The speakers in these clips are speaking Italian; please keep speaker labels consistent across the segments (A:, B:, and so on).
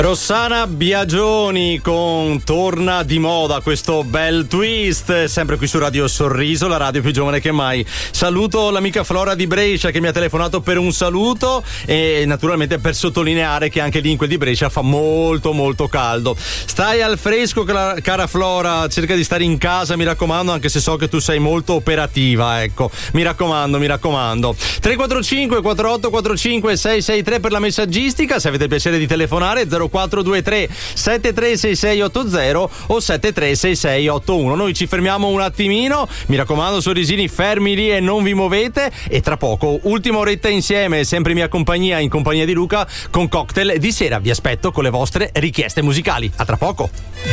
A: Rossana Biagioni con Torna di moda, questo bel twist, sempre qui su Radio Sorriso, la radio più giovane che mai. Saluto l'amica Flora di Brescia che mi ha telefonato per un saluto e naturalmente per sottolineare che anche lì in quel di Brescia fa molto molto caldo. Stai al fresco, cara Flora, cerca di stare in casa, mi raccomando, anche se so che tu sei molto operativa, ecco, mi raccomando. 345 48 45 663 per la messaggistica, se avete piacere di telefonare 0423 736680 o 736681. Noi ci fermiamo un attimino, mi raccomando sorrisini, fermi lì e non vi muovete, e tra poco ultima oretta insieme, sempre in mia compagnia, in compagnia di Luca, con Cocktail di sera. Vi aspetto con le vostre richieste musicali. A tra poco.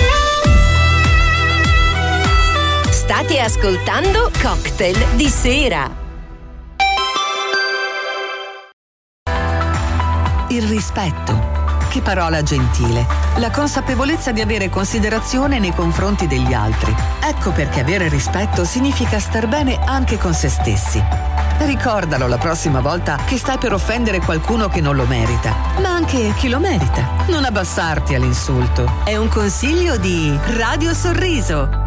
B: State ascoltando Cocktail di sera.
C: Il rispetto. Che parola gentile. La consapevolezza di avere considerazione nei confronti degli altri. Ecco perché avere rispetto significa star bene anche con se stessi. Ricordalo la prossima volta che stai per offendere qualcuno che non lo merita, ma anche chi lo merita. Non abbassarti all'insulto. È un consiglio di Radio Sorriso.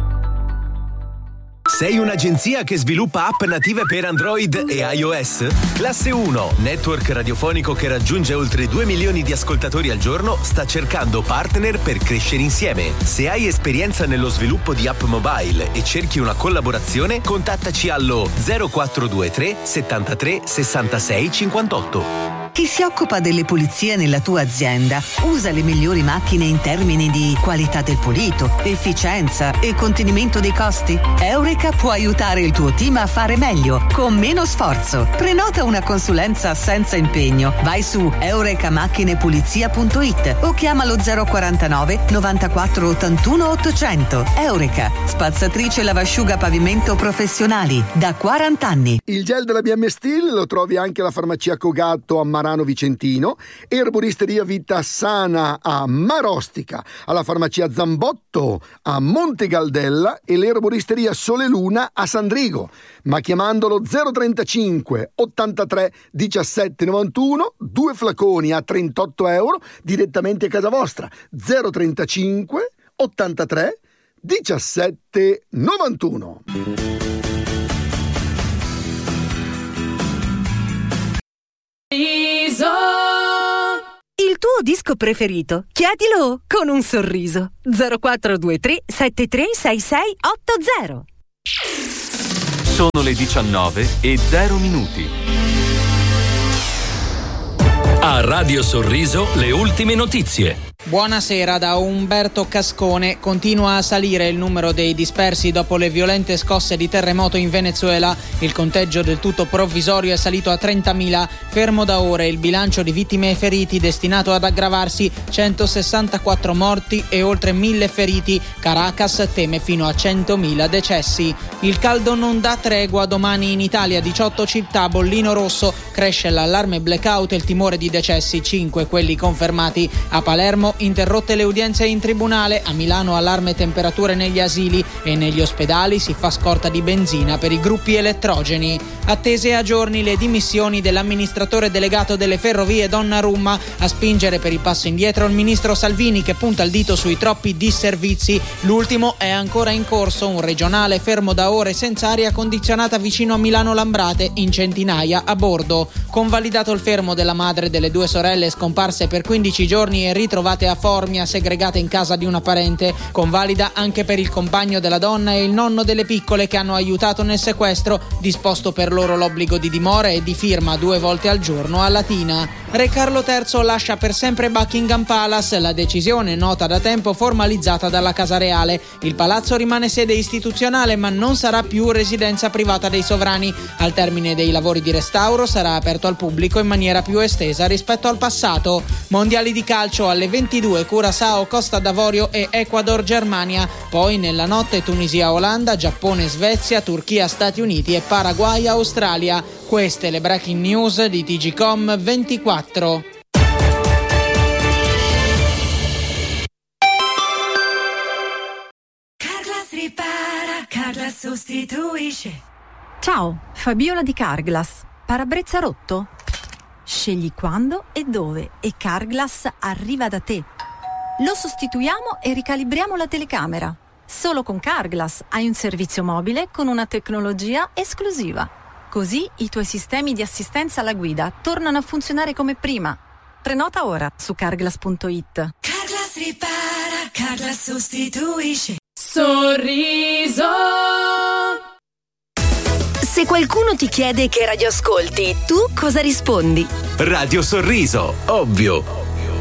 D: Sei un'agenzia che sviluppa app native per Android e iOS? Classe 1, network radiofonico che raggiunge oltre 2 milioni di ascoltatori al giorno, sta cercando partner per crescere insieme. Se hai esperienza nello sviluppo di app mobile e cerchi una collaborazione, contattaci allo 0423 73 66 58.
C: Chi si occupa delle pulizie nella tua azienda usa le migliori macchine in termini di qualità del pulito, efficienza e contenimento dei costi? Eureka può aiutare il tuo team a fare meglio, con meno sforzo. Prenota una consulenza senza impegno. Vai su eurecamachinepulizia.it o chiamalo 049 94 81 800. Eureka, spazzatrice lavasciuga pavimento professionali, da 40 anni.
E: Il gel della BM Steel lo trovi anche alla farmacia Cogatto a Marano Vicentino, erboristeria Vita Sana a Marostica, alla farmacia Zambotto a Monte Galdella e l'erboristeria Sole Luna a Sandrigo. Ma chiamandolo 035 83 17 91, 2 flaconi a 38 euro direttamente a casa vostra. 035 83 17 91.
B: Il tuo disco preferito, chiedilo con un sorriso. 0423 736680.
F: Sono le 19:0. A Radio Sorriso le ultime notizie.
G: Buonasera da Umberto Cascone. Continua a salire il numero dei dispersi dopo le violente scosse di terremoto in Venezuela. Il conteggio del tutto provvisorio è salito a 30.000. Fermo da ore il bilancio di vittime e feriti, destinato ad aggravarsi: 164 morti e oltre 1.000 feriti. Caracas teme fino a 100.000 decessi. Il caldo non dà tregua. Domani in Italia 18 città, bollino rosso. Cresce l'allarme blackout e il timore di decessi, 5 quelli confermati. A Palermo interrotte le udienze in tribunale. A Milano allarme temperature negli asili e negli ospedali si fa scorta di benzina per i gruppi elettrogeni. Attese a giorni le dimissioni dell'amministratore delegato delle ferrovie Donnarumma. A spingere per il passo indietro il ministro Salvini, che punta il dito sui troppi disservizi. L'ultimo è ancora in corso, un regionale fermo da ore senza aria condizionata vicino a Milano Lambrate, in centinaia a bordo. Convalidato il fermo della madre delle 2 sorelle scomparse per 15 giorni e ritrovate a Formia, segregate in casa di una parente. Convalida anche per il compagno della donna e il nonno delle piccole che hanno aiutato nel sequestro. Disposto per loro l'obbligo di dimora e di firma 2 volte al giorno a Latina. Re Carlo III lascia per sempre Buckingham Palace. La decisione, nota da tempo, formalizzata dalla Casa Reale. Il palazzo rimane sede istituzionale ma non sarà più residenza privata dei sovrani. Al termine dei lavori di restauro sarà aperto al pubblico in maniera più estesa rispetto al passato. Mondiali di calcio alle 22, Curaçao, Costa d'Avorio e Ecuador, Germania. Poi nella notte Tunisia, Olanda, Giappone, Svezia, Turchia, Stati Uniti e Paraguay, Australia. Queste le breaking news di TGcom 24.
H: Carglass ripara, Carglass sostituisce.
I: Ciao, Fabiola di Carglass. Parabrezza rotto? Scegli quando e dove e Carglass arriva da te. Lo sostituiamo e ricalibriamo la telecamera. Solo con Carglass hai un servizio mobile con una tecnologia esclusiva. Così i tuoi sistemi di assistenza alla guida tornano a funzionare come prima. Prenota ora su carglass.it.
H: Carglass ripara, Carglass sostituisce.
B: Sorriso. Se qualcuno ti chiede che radio ascolti, tu cosa rispondi?
D: Radio Sorriso, ovvio.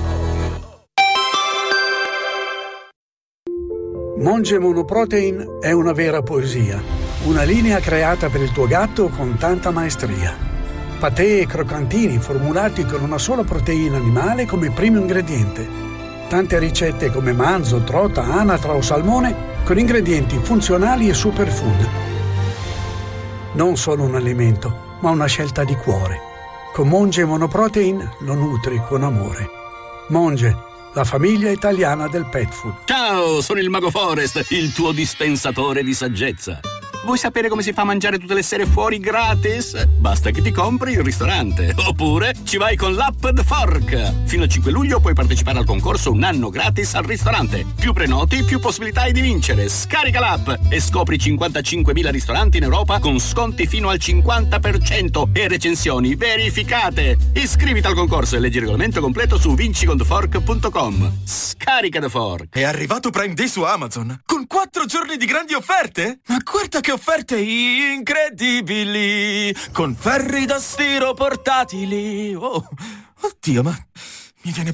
J: Monge Monoprotein è una vera poesia, una linea creata per il tuo gatto con tanta maestria. Patè e croccantini formulati con una sola proteina animale come primo ingrediente. Tante ricette come manzo, trota, anatra o salmone con ingredienti funzionali e superfood. Non solo un alimento, ma una scelta di cuore. Con Monge Monoprotein lo nutri con amore. Monge, la famiglia italiana del pet food.
K: Ciao, sono il Mago Forest, il tuo dispensatore di saggezza. Vuoi sapere come si fa a mangiare tutte le sere fuori gratis? Basta che ti compri il ristorante. Oppure ci vai con l'app The Fork. Fino al 5 luglio puoi partecipare al concorso Un anno gratis al ristorante. Più prenoti, più possibilità hai di vincere. Scarica l'app e scopri 55.000 ristoranti in Europa con sconti fino al 50% e recensioni verificate. Iscriviti al concorso e leggi il regolamento completo su vinciconthefork.com. Scarica The Fork.
L: È arrivato Prime Day su Amazon con 4 giorni di grandi offerte? Ma guarda che offerte incredibili! Con ferri da stiro portatili. Oh, oddio, ma mi viene